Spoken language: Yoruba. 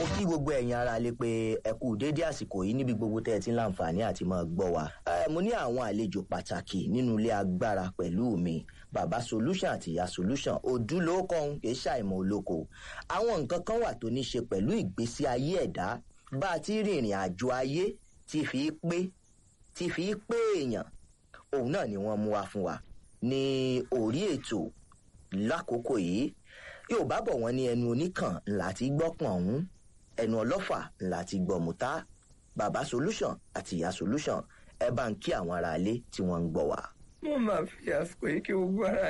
kí gbogbo ẹ̀yin ará lè pé ẹ kú déédé àsìkò yìí níbi gbogbo tẹ́ ẹ ti ń láǹfààní àti máa gbọ́ wa. Mo ní àwọn àlejò pàtàkì nínú ilé agbára pẹ̀lú mi, bàbá solution àti ìyá solution, òdúlókọ̀ọ́hún kì í ṣàìmọ̀ olóko. Àwọn nǹkan kan wà tó ní ṣe pẹ̀lú ìgbésí ayé ẹ̀dá, bá a ti rìnrìn àjò ayé tí fi pé èèyàn, òun náà ni wọ́n mú wá fún wa ní orí ètò lákòókò yìí. Yorùbá bọ̀ wọ́n ní ẹnu oníkàn láti gbọ́pọ̀n ọ̀hún, ẹnu ọlọ́fà láti gbọ̀mùtá. Bàbá solution àti ìyá solution, ẹ bá ń kí àwọn aráalé tí wọ́n ń gbọ́ wa. Mo máa fi àsìkò yìí kí gbogbo ara